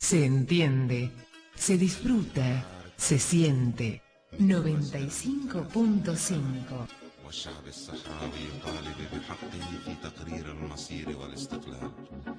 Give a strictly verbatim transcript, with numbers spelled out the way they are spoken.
se entiende, se disfruta, se siente. noventa y cinco punto cinco. والشعب الصحراوي يطالب بحقه في تقرير المصير والاستقلال.